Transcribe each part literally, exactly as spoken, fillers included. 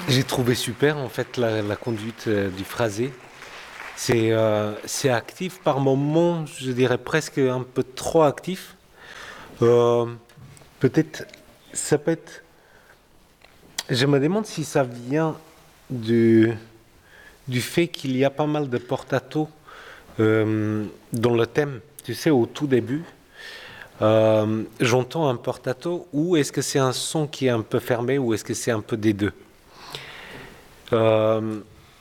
J'ai trouvé super en fait la, la conduite euh, du phrasé. C'est euh, c'est actif par moments, je dirais presque un peu trop actif. Euh, Peut-être, ça peut être. Je me demande si ça vient du, du fait qu'il y a pas mal de portato euh, dans le thème. Tu sais, au tout début, euh, j'entends un portato ou est-ce que c'est un son qui est un peu fermé ou est-ce que c'est un peu des deux? Euh,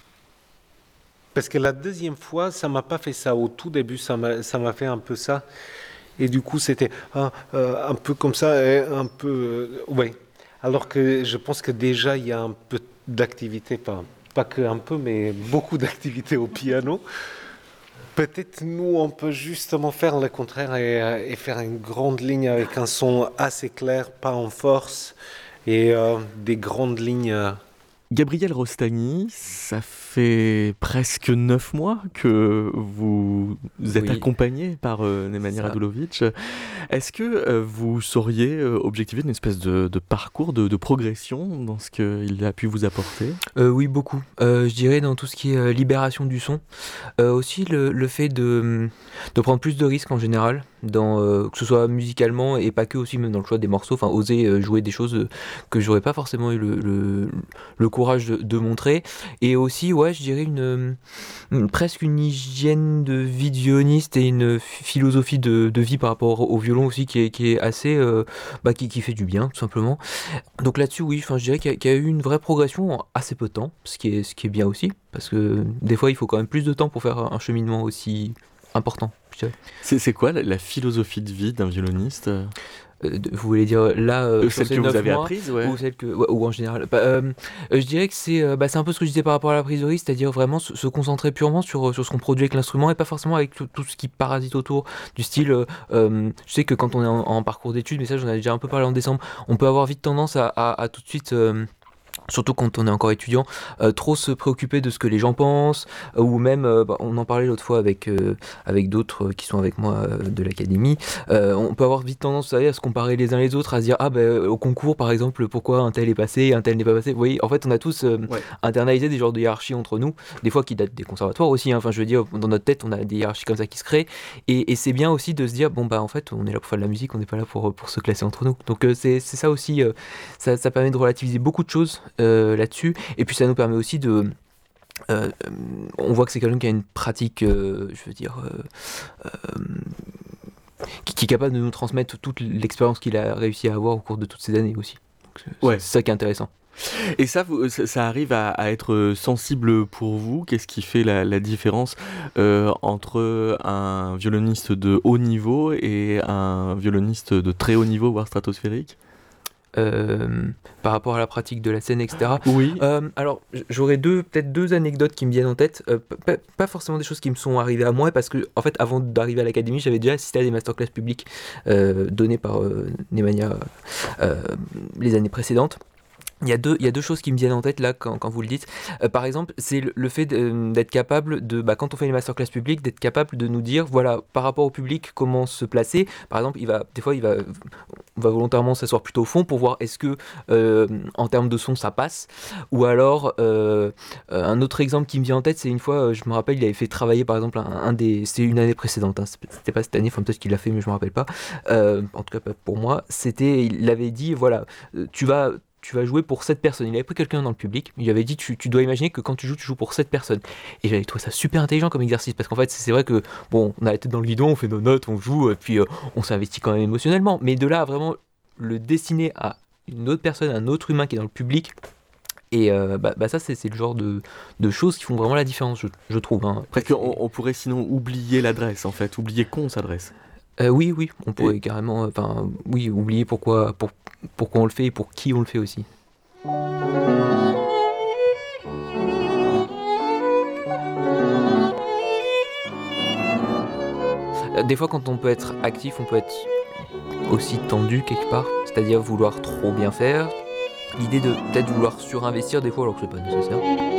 Parce que la deuxième fois, ça m'a pas fait ça. Au tout début, ça m'a, ça m'a fait un peu ça. Et du coup, c'était un, euh, un peu comme ça, et un peu. Euh, ouais. Alors que je pense que déjà, il y a un peu d'activité, pas, pas que un peu, mais beaucoup d'activité au piano. Peut-être nous, on peut justement faire le contraire et, euh, et faire une grande ligne avec un son assez clair, pas en force, et euh, des grandes lignes. euh, Gabriel Rostagny, ça fait presque neuf mois que vous êtes Oui, accompagné par euh, c'est Nemanja ça. Radulovic. Est-ce que euh, vous sauriez euh, objectiver une espèce de, de parcours, de, de progression dans ce qu'il a pu vous apporter? Euh, oui, beaucoup. Euh, je dirais dans tout ce qui est euh, libération du son. Euh, aussi le, le fait de, de prendre plus de risques en général, dans, euh, que ce soit musicalement et pas que aussi, même dans le choix des morceaux, enfin oser euh, jouer des choses euh, que j'aurais pas forcément eu le, le, le courage de, de montrer. Et aussi, ouais, je dirais une, une- presque une hygiène de vie de violoniste et une philosophie de, de vie par rapport au violon aussi qui est, qui est assez, euh, bah, qui, qui fait du bien, tout simplement. Donc là-dessus, oui, enfin, je dirais qu'il y, a qu'il y a eu une vraie progression en assez peu de temps, ce qui est, ce qui est bien aussi, parce que des fois, il faut quand même plus de temps pour faire un cheminement aussi important, je dirais. C'est c'est quoi la, la philosophie de vie d'un violoniste? Euh, de- vous voulez dire là, euh, Euh, sur Celle ces que vous neuf avez mois, apprise, ouais. ou celle que, ouais, ou en général bah, euh, euh, je dirais que c'est euh, bah, c'est un peu ce que je disais par rapport à la prise de risque, c'est-à-dire vraiment se, se concentrer purement sur, sur ce qu'on produit avec l'instrument et pas forcément avec tout, tout ce qui parasite autour, du style, euh, euh, je sais que quand on est en, en parcours d'études, mais ça j'en avais déjà un peu parlé en décembre, on peut avoir vite tendance à, à, à tout de suite... euh, surtout quand on est encore étudiant, euh, trop se préoccuper de ce que les gens pensent, euh, ou même, euh, bah, on en parlait l'autre fois avec, euh, avec d'autres euh, qui sont avec moi euh, de l'académie, euh, on peut avoir vite tendance, vous savez, à se comparer les uns les autres, à se dire, ah ben au concours par exemple, pourquoi un tel est passé et un tel n'est pas passé. Vous voyez, en fait, on a tous euh, Ouais. internalisé des genres de hiérarchies entre nous, des fois qui datent des conservatoires aussi, hein. Enfin je veux dire, dans notre tête, on a des hiérarchies comme ça qui se créent, et, et c'est bien aussi de se dire, bon bah en fait, on est là pour faire de la musique, on n'est pas là pour, pour se classer entre nous. Donc euh, c'est c'est ça aussi, euh, ça, ça permet de relativiser beaucoup de choses euh, là-dessus. Et puis ça nous permet aussi de... euh, on voit que c'est quelqu'un qui a une pratique, euh, je veux dire, euh, euh, qui, qui est capable de nous transmettre toute l'expérience qu'il a réussi à avoir au cours de toutes ces années aussi. Donc, c'est Ouais. c'est ça qui est intéressant. Et ça, vous- ça, ça arrive à, à être sensible pour vous? Qu'est-ce qui fait la, la différence euh, entre un violoniste de haut niveau et un violoniste de très haut niveau, voire stratosphérique? Euh, par rapport à la pratique de la scène, et cetera. Oui. Euh, alors, j- j'aurais deux, peut-être deux anecdotes qui me viennent en tête. Euh, p- pas, pas forcément des choses qui me sont arrivées à moi, parce que, en fait, avant d'arriver à l'académie, j'avais déjà assisté à des masterclass publiques euh, données par euh, Nemanja euh, les années précédentes. Il y, a deux, il y a deux choses qui me viennent en tête là quand, quand vous le dites. Euh, par exemple, c'est le, le fait de- d'être capable de, bah, quand on fait les masterclass publiques, d'être capable de nous dire, voilà, par rapport au public, comment se placer. Par exemple, il va, des fois, il va, on va volontairement s'asseoir plutôt au fond pour voir est-ce que, euh, en termes de son, ça passe. Ou alors, euh, euh, un autre exemple qui me vient en tête, c'est une fois, euh, je me rappelle, il avait fait travailler, par exemple, un, un des, c'était une année précédente, hein, c'était pas cette année, enfin peut-être qu'il l'a fait, mais je me rappelle pas. Euh, en tout cas, pas pour moi. C'était, il avait dit, voilà, euh, tu vas tu vas jouer pour sept personnes. Il avait pris quelqu'un dans le public, il lui avait dit tu, tu dois imaginer que quand tu joues, tu joues pour sept personnes. Et j'avais trouvé ça super intelligent comme exercice, parce qu'en fait, c'est vrai que, bon, on a la tête dans le guidon, on fait nos notes, on joue, et puis euh, on s'investit quand même émotionnellement. Mais de là à vraiment le destiner à une autre personne, un autre humain qui est dans le public, et euh, bah, bah ça, c'est c'est le genre de, de choses qui font vraiment la différence, je, je trouve, hein. Après, Presque, on, on pourrait sinon oublier l'adresse, en fait, oublier qu'on s'adresse. euh, oui, oui, on Et pourrait carrément, enfin, oui, oublier pourquoi, pour, pourquoi on le fait et pour qui on le fait aussi. Euh, Des fois, quand on peut être actif, on peut être aussi tendu quelque part, c'est-à-dire vouloir trop bien faire, l'idée de peut-être vouloir surinvestir des fois alors que c'est pas nécessaire.